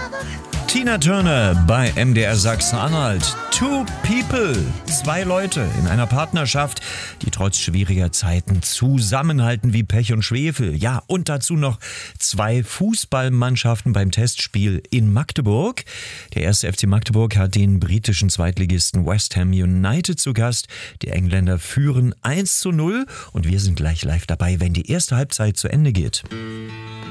Tina Turner bei MDR Sachsen-Anhalt. Two People, 2 Leute in einer Partnerschaft, die trotz schwieriger Zeiten zusammenhalten wie Pech und Schwefel. Ja, und dazu noch 2 Fußballmannschaften beim Testspiel in Magdeburg. Der erste FC Magdeburg hat den britischen Zweitligisten West Ham United zu Gast. Die Engländer führen 1:0 und wir sind gleich live dabei, wenn die erste Halbzeit zu Ende geht.